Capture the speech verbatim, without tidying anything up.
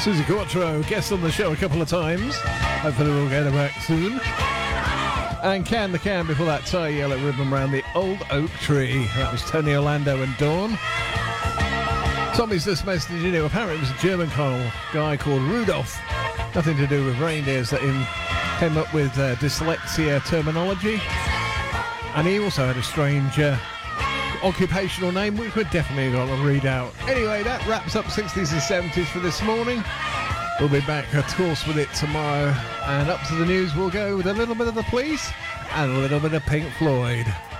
Suzi Quatro, guest on the show a couple of times. Hopefully we'll get her back soon. And Can the Can before that, tie yellow ribbon round the old oak tree. That was Tony Orlando and Dawn. Tommy's this message, you know, apparently it was a German guy called Rudolph. Nothing to do with reindeers, that him came up with uh, dyslexia terminology. And he also had a strange uh, occupational name, which we're definitely going to read out. Anyway, that wraps up sixties and seventies for this morning. We'll be back, of course, with it tomorrow. And up to the news we'll go with a little bit of the Police and a little bit of Pink Floyd.